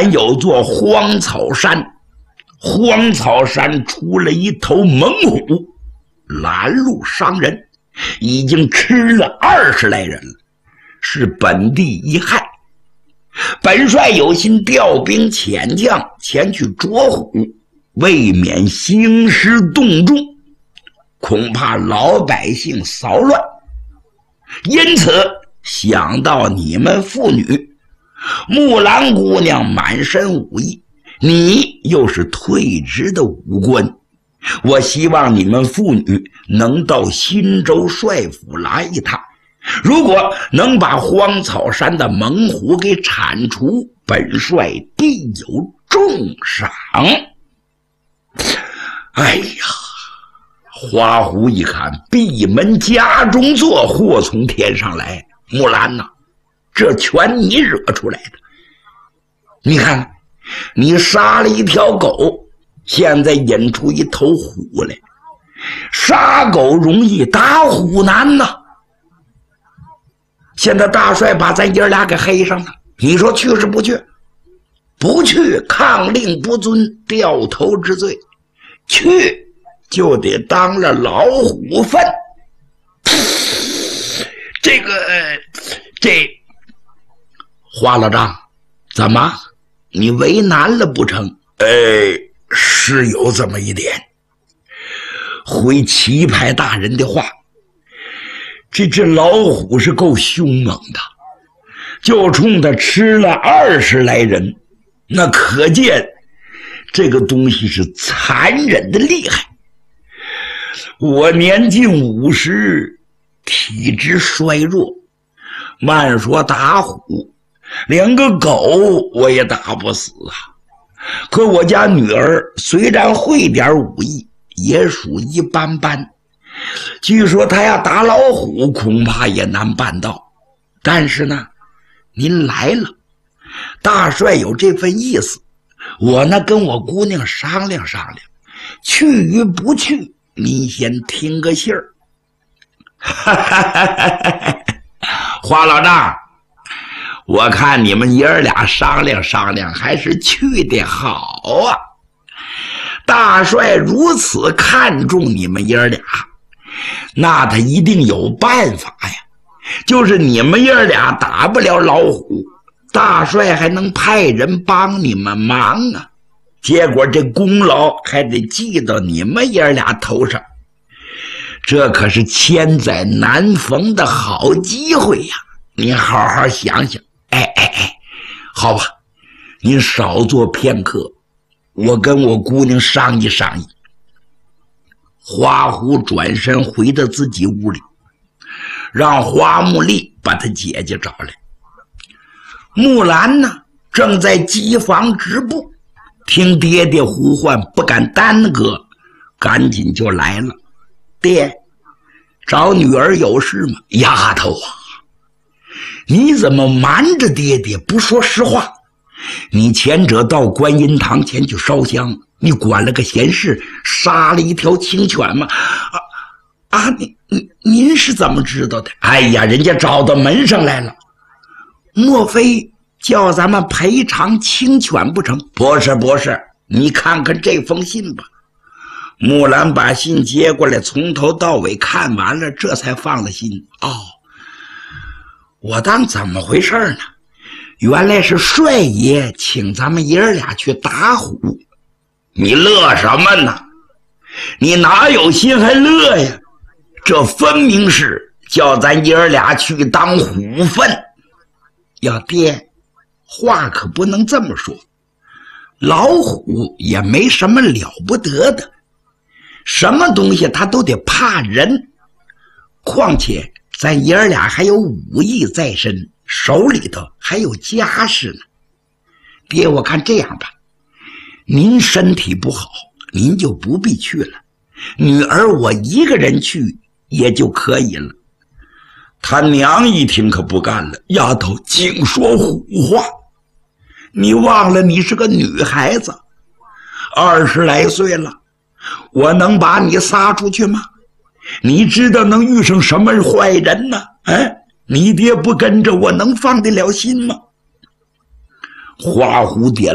远有座荒草山，荒草山出了一头猛虎，拦路伤人，已经吃了20来人了，是本地一害。本帅有心调兵遣将前去捉虎，未免兴师动众，恐怕老百姓骚乱，因此想到你们妇女，木兰姑娘满身武艺，你又是退职的武官，我希望你们妇女能到新州帅府来一趟，如果能把荒草山的猛虎给铲除，本帅必有重赏。哎呀，花狐一看闭门家中坐，祸从天上来，木兰呐，这全你惹出来的。你看你杀了一条狗，现在引出一头虎来，杀狗容易打虎难呐。现在大帅把咱爷俩给黑上了，你说去是不去？不去，抗令不遵，掉头之罪；去就得当了老虎粪。这花老丈，怎么你为难了不成？是有这么一点。回棋牌大人的话，这只老虎是够凶猛的，就冲他吃了20来人，那可见这个东西是残忍的厉害。我年近50，体质衰弱，慢说打虎，连个狗我也打不死啊。可我家女儿虽然会点武艺，也属一般般，据说她要打老虎恐怕也难办到。但是呢，您来了，大帅有这份意思，我呢跟我姑娘商量商量，去与不去，您先听个信儿。花老丈，我看你们爷儿俩商量商量，还是去的好啊。大帅如此看重你们爷儿俩，那他一定有办法呀。就是你们爷儿俩打不了老虎，大帅还能派人帮你们忙啊。结果这功劳还得记到你们爷儿俩头上，这可是千载难逢的好机会呀！你好好想想。好吧，您少做片刻，我跟我姑娘商议商议。花狐转身回到自己屋里，让花木丽把他姐姐找来。木兰呢，正在机房织布，听爹爹呼唤，不敢耽搁，赶紧就来了。爹，找女儿有事吗？丫头啊，你怎么瞒着爹爹不说实话？你前者到观音堂前去烧香，你管了个闲事，杀了一条青犬吗？您是怎么知道的？哎呀，人家找到门上来了，莫非叫咱们赔偿青犬不成？不是，你看看这封信吧。木兰把信接过来，从头到尾看完了，这才放了心。我当怎么回事呢？原来是帅爷请咱们爷儿俩去打虎。你乐什么呢？你哪有心还乐呀？这分明是叫咱爷儿俩去当虎粪。呀，爹，话可不能这么说，老虎也没什么了不得的，什么东西他都得怕人，况且咱爷儿俩还有武艺在身，手里头还有家事呢。爹，我看这样吧，您身体不好，您就不必去了，女儿我一个人去也就可以了。他娘一听可不干了，丫头净说胡话，你忘了你是个女孩子，20来岁了，我能把你撒出去吗？你知道能遇上什么坏人呢？你爹不跟着我能放得了心吗？花蝴蝶